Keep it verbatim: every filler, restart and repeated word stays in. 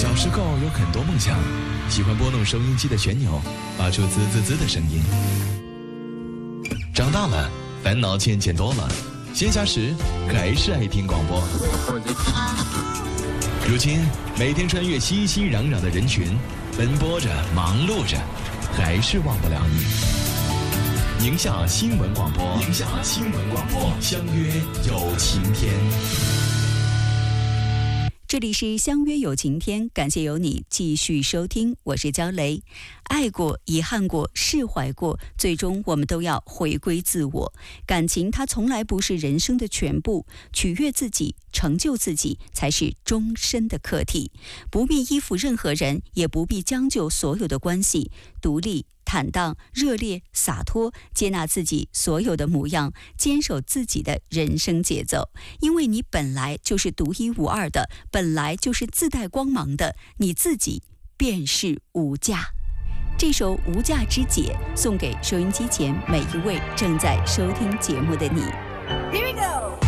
小时候有很多梦想，喜欢拨弄收音机的旋钮，发出滋滋滋的声音。长大了，烦恼渐渐多了，闲暇时还是爱听广播。如今，每天穿越熙熙攘攘的人群，奔波着，忙碌着，还是忘不了你。宁夏新闻广播，宁夏新闻广播，相约有晴天。 这里是相约有晴天，感谢有你继续收听，我是焦雷。爱过，遗憾过，释怀过，最终我们都要回归自我。感情它从来不是人生的全部，取悦自己，成就自己才是终身的课题。不必依附任何人，也不必将就所有的关系，独立坦荡、热烈、洒脱，接纳自己所有的模样，坚守自己的人生节奏。因为你本来就是独一无二的，本来就是自带光芒的，你自己便是无价。这首《无价之解》送给收音机前每一位正在收听节目的你。Here we go。